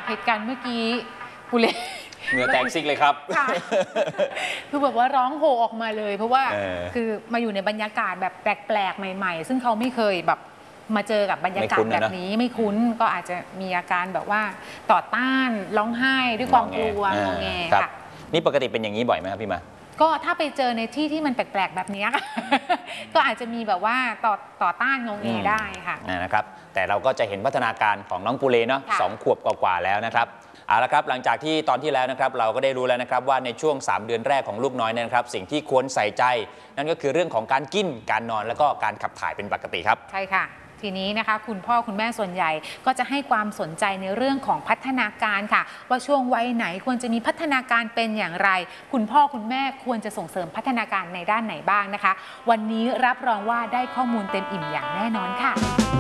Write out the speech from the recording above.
เหตุการณ์เมื่อกี้ปุเรเหงื่อแตกซิกเลยครับคือแบบว่าร้องโฮออกมาเลยเพราะว่าคือมาอยู่ในบรรยากาศแบบแปลกๆใหม่ๆซึ่งเขาไม่เคยแบบมาเจอกับบรรยากาศแบบนี้ไม่คุ้นก็อาจจะมีอาการแบบว่าต่อต้านร้องไห้ด้วยความกลัวงอแงค่ะนี่ปกติเป็นอย่างนี้บ่อยไหมครับพี่มาก็ถ้าไปเจอในที่ที่มันแปลกๆแบบนี้ก็อาจจะมีแบบว่าต่อต้านงงเงได้ค่ะนะครับแต่เราก็จะเห็นพัฒนาการของน้องปูเลเนาะ2 ขวบกว่าแล้วนะครับเอาละครับหลังจากที่ตอนที่แล้วนะครับเราก็ได้รู้แล้วนะครับว่าในช่วง3 เดือนแรกของลูกน้อยนะครับสิ่งที่ควรใส่ใจนั่นก็คือเรื่องของการกินการนอนแล้วก็การขับถ่ายเป็นปกติครับใช่ค่ะทีนี้นะคะคุณพ่อคุณแม่ส่วนใหญ่ก็จะให้ความสนใจในเรื่องของพัฒนาการค่ะว่าช่วงวัยไหนควรจะมีพัฒนาการเป็นอย่างไรคุณพ่อคุณแม่ควรจะส่งเสริมพัฒนาการในด้านไหนบ้างนะคะวันนี้รับรองว่าได้ข้อมูลเต็มอิ่มอย่างแน่นอนค่ะ